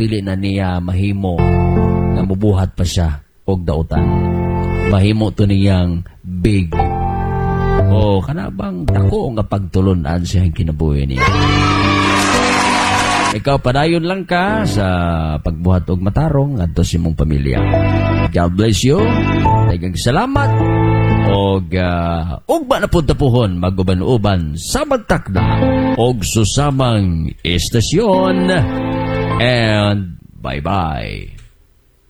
dili na niya mahimo nga mubuhat pa siya og dautan. Mahimo to niyang big o kanabang dako nga pagtulunan siya ang kinabuhi niya. Ikaw padayon lang ka sa pagbuhat og matarong adto sa imong pamilya. God bless you. Daghang salamat. Og ugma na punta pohon maguban-uban sa magtakda og susamang estasyon. And bye-bye.